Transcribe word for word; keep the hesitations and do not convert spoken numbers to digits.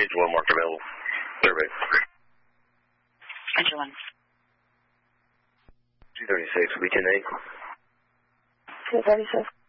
Engine one marked available. Survey. Engine one. two thirty-six, weekend eight. two thirty-six.